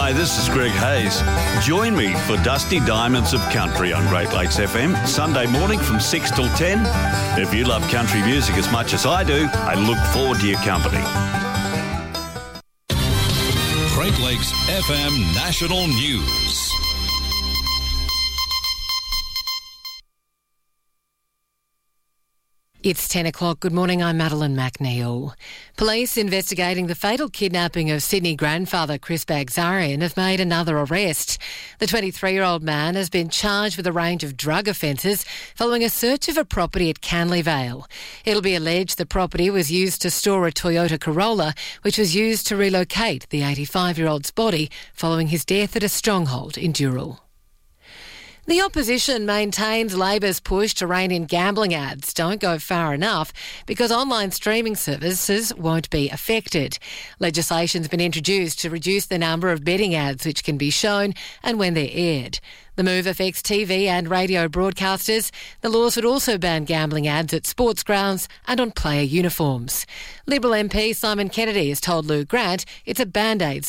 Hi, this is Greg Hayes. Join me for Dusty Diamonds of Country on Great Lakes FM, Sunday morning from 6 till 10. If you love country music as much as I do, I look forward to your company. Great Lakes FM National News. It's 10 o'clock. Good morning, I'm Madeline McNeil. Police investigating the fatal kidnapping of Sydney grandfather Chris Bagzarian have made another arrest. The 23-year-old man has been charged with a range of drug offences following a search of a property at Canley Vale. It'll be alleged the property was used to store a Toyota Corolla, which was used to relocate the 85-year-old's body following his death at a stronghold in Dural. The opposition maintains Labor's push to rein in gambling ads don't go far enough because online streaming services won't be affected. Legislation's been introduced to reduce the number of betting ads which can be shown and when they're aired. The move affects TV and radio broadcasters. The laws would also ban gambling ads at sports grounds and on player uniforms. Liberal MP Simon Kennedy has told Lou Grant it's a band-aid